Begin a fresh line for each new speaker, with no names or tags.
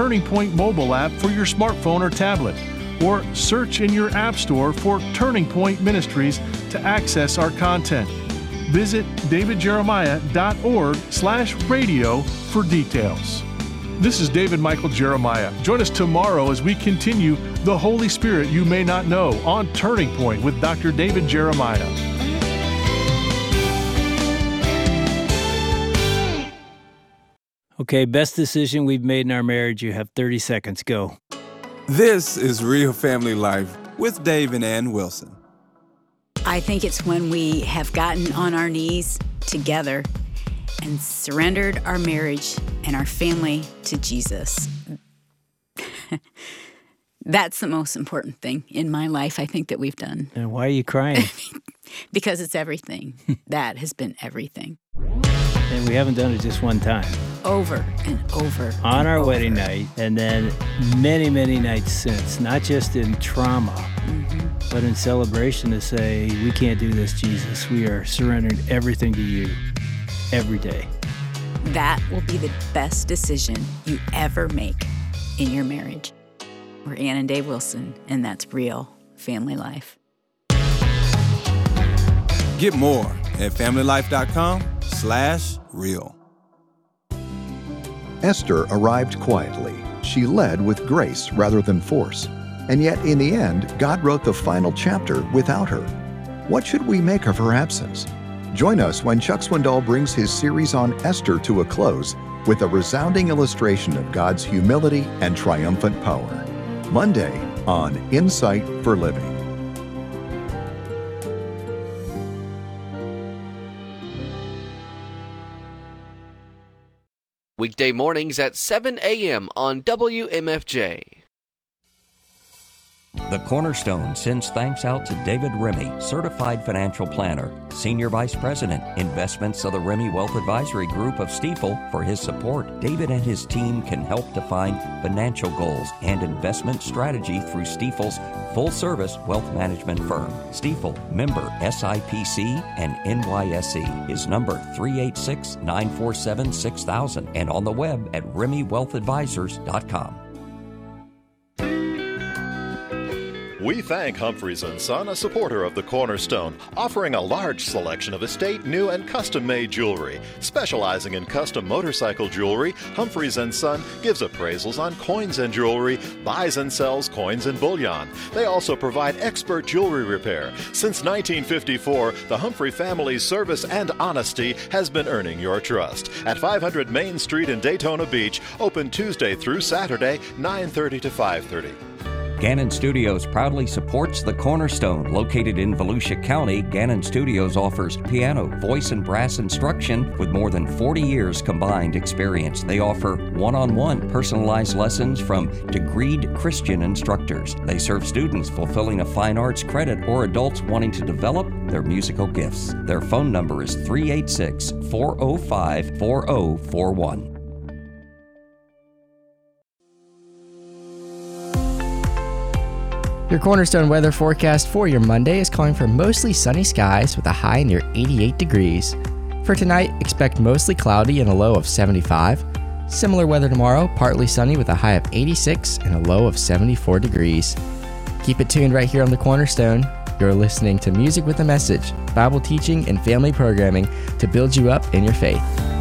Turning Point mobile app for your smartphone or tablet, or search in your app store for Turning Point Ministries to access our content. Visit davidjeremiah.org/radio for details. This is David Michael Jeremiah. Join us tomorrow as we continue The Holy Spirit You May Not Know on Turning Point with Dr. David Jeremiah.
Okay, best decision we've made in our marriage. You have 30 seconds. Go.
This is Real Family Life with Dave and Ann Wilson.
I think it's when we have gotten on our knees together and surrendered our marriage and our family to Jesus. That's the most important thing in my life, I think, that we've done.
And why are you crying?
Because it's everything. That has been everything.
And we haven't done it just one time.
Over and over.
On our wedding night, and then many, many nights since. Not just in trauma, but in celebration to say, we can't do this, Jesus. We are surrendering everything to you every day.
That will be the best decision you ever make in your marriage. We're Ann and Dave Wilson, and that's Real Family Life.
Get more at familylife.com/real.
Esther arrived quietly. She led with grace rather than force. And yet, in the end, God wrote the final chapter without her. What should we make of her absence? Join us when Chuck Swindoll brings his series on Esther to a close with a resounding illustration of God's humility and triumphant power. Monday on Insight for Living.
Weekday mornings at 7 a.m. on WMFJ.
The Cornerstone sends thanks out to David Remy, Certified Financial Planner, Senior Vice President, Investments of the Remy Wealth Advisory Group of Stifel, for his support. David and his team can help define financial goals and investment strategy through Stifel's full-service wealth management firm. Stifel, member SIPC and NYSE. His number 386-947-6000 and on the web at RemyWealthAdvisors.com.
We thank Humphreys & Son, a supporter of the Cornerstone, offering a large selection of estate, new, and custom-made jewelry. Specializing in custom motorcycle jewelry, Humphreys & Son gives appraisals on coins and jewelry, buys and sells coins and bullion. They also provide expert jewelry repair. Since 1954, the Humphrey family's service and honesty has been earning your trust. At 500 Main Street in Daytona Beach, open Tuesday through Saturday, 9:30 to 5:30.
Gannon Studios proudly supports the Cornerstone. Located in Volusia County, Gannon Studios offers piano, voice, and brass instruction with more than 40 years combined experience. They offer one-on-one personalized lessons from degreed Christian instructors. They serve students fulfilling a fine arts credit or adults wanting to develop their musical gifts. Their phone number is 386-405-4041.
Your Cornerstone weather forecast for your Monday is calling for mostly sunny skies with a high near 88 degrees. For tonight, expect mostly cloudy and a low of 75. Similar weather tomorrow, partly sunny with a high of 86 and a low of 74 degrees. Keep it tuned right here on the Cornerstone. You're listening to Music with a Message, Bible teaching and family programming to build you up in your faith.